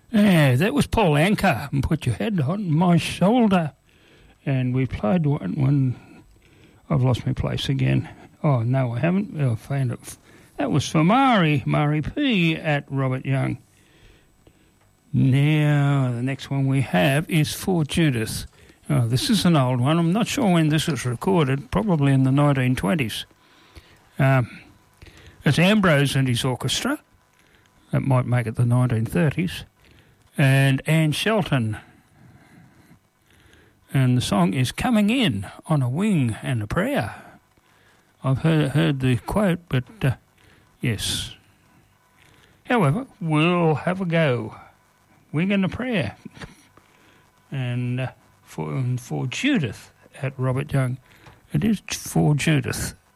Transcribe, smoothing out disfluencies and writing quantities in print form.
Yeah, that was Paul Anka, and Put Your Head on My Shoulder. And we played one. I've lost my place again. Oh, no, I haven't. I found it. That was for Mari P. at Robert Young. Now, the next one we have is For Judith. Oh, this is an old one. I'm not sure when this was recorded, probably in the 1920s. It's Ambrose and his orchestra. That might make it the 1930s. And Anne Shelton. And the song is Coming In on a Wing and a Prayer. I've heard the quote, but yes. However, we'll have a go. Wing and a Prayer. And for Judith at Robert Young. It is For Judith.